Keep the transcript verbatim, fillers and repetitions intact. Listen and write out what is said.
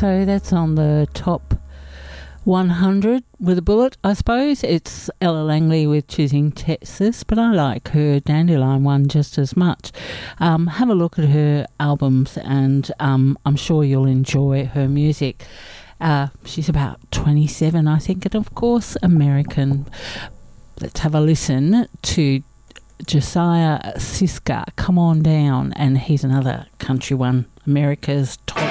so that's on the top one hundred with a bullet, I suppose. It's Ella Langley with Choosing Texas, but I like her Dandelion one just as much. Um, have a look at her albums and um, I'm sure you'll enjoy her music. Uh, she's about twenty-seven, I think, and of course American. Let's have a listen to Josiah Siska, Come On Down, and here's another country one, America's Top